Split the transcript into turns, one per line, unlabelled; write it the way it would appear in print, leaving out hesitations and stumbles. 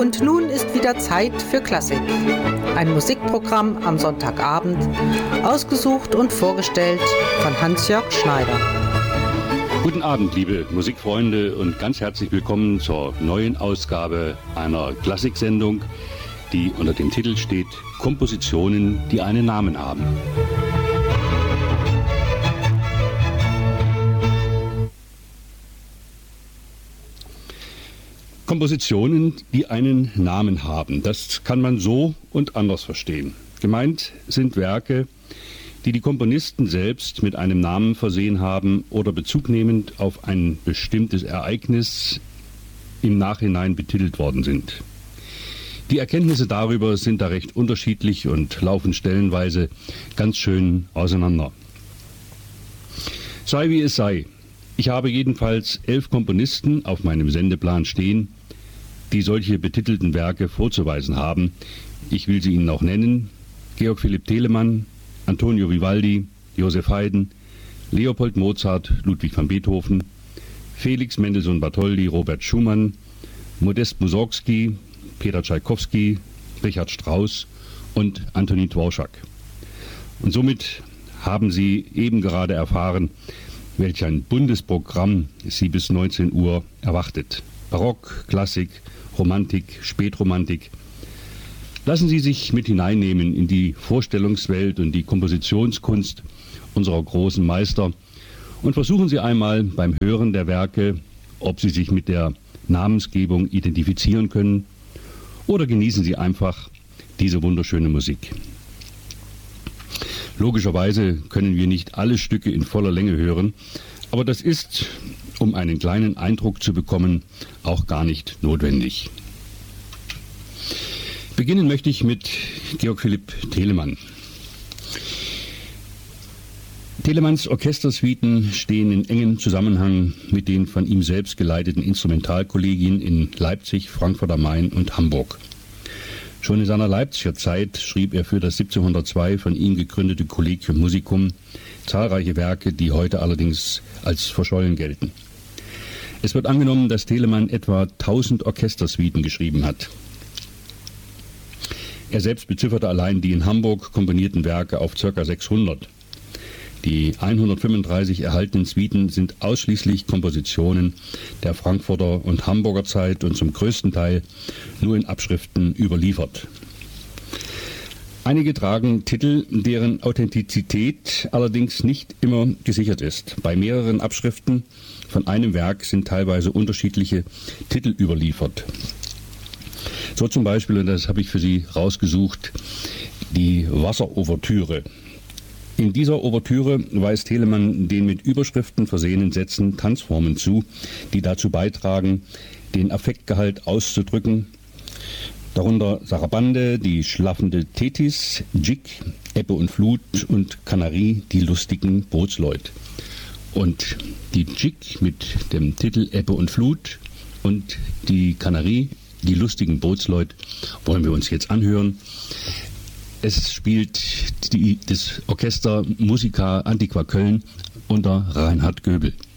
Und nun ist wieder Zeit für Klassik. Ein Musikprogramm am Sonntagabend, ausgesucht und vorgestellt von Hans-Jörg Schneider.
Guten Abend, liebe Musikfreunde, und ganz herzlich willkommen zur neuen Ausgabe einer Klassiksendung, die unter dem Titel steht Kompositionen, die einen Namen haben. Kompositionen, die einen Namen haben. Das kann man so und anders verstehen. Gemeint sind Werke, die die Komponisten selbst mit einem Namen versehen haben oder bezugnehmend auf ein bestimmtes Ereignis im Nachhinein betitelt worden sind. Die Erkenntnisse darüber sind da recht unterschiedlich und laufen stellenweise ganz schön auseinander. Sei wie es sei. Ich habe jedenfalls 11 Komponisten auf meinem Sendeplan stehen, die solche betitelten Werke vorzuweisen haben. Ich will sie Ihnen auch nennen: Georg Philipp Telemann, Antonio Vivaldi, Joseph Haydn, Leopold Mozart, Ludwig van Beethoven, Felix Mendelssohn Bartholdy, Robert Schumann, Modest Mussorgsky, Peter Tschaikowski, Richard Strauss und Antonin Dvorak. Und somit haben Sie eben gerade erfahren, welch ein buntes Programm Sie bis 19 Uhr erwartet. Barock, Klassik, Romantik, Spätromantik. Lassen Sie sich mit hineinnehmen in die Vorstellungswelt und die Kompositionskunst unserer großen Meister und versuchen Sie einmal beim Hören der Werke, ob Sie sich mit der Namensgebung identifizieren können, oder genießen Sie einfach diese wunderschöne Musik. Logischerweise können wir nicht alle Stücke in voller Länge hören, aber das ist, um einen kleinen Eindruck zu bekommen, auch gar nicht notwendig. Beginnen möchte ich mit Georg Philipp Telemann. Telemanns Orchestersuiten stehen in engem Zusammenhang mit den von ihm selbst geleiteten Instrumentalkollegien in Leipzig, Frankfurt am Main und Hamburg. Schon in seiner Leipziger Zeit schrieb er für das 1702 von ihm gegründete Collegium Musicum zahlreiche Werke, die heute allerdings als verschollen gelten. Es wird angenommen, dass Telemann etwa 1000 Orchestersuiten geschrieben hat. Er selbst bezifferte allein die in Hamburg komponierten Werke auf ca. 600. Die 135 erhaltenen Suiten sind ausschließlich Kompositionen der Frankfurter und Hamburger Zeit und zum größten Teil nur in Abschriften überliefert. Einige tragen Titel, deren Authentizität allerdings nicht immer gesichert ist. Bei mehreren Abschriften von einem Werk sind teilweise unterschiedliche Titel überliefert. So zum Beispiel, und das habe ich für Sie rausgesucht, die Wasserouvertüre. In dieser Ouvertüre weist Telemann den mit Überschriften versehenen Sätzen Tanzformen zu, die dazu beitragen, den Affektgehalt auszudrücken. Darunter Sarabande, die schlaffende Thetis, Jig, Ebbe und Flut und Kanarie, die lustigen Bootsleut. Und die Jig mit dem Titel Ebbe und Flut und die Kanarie, die lustigen Bootsleut, wollen wir uns jetzt anhören. Es spielt das Orchester Musica Antiqua Köln unter Reinhard Göbel.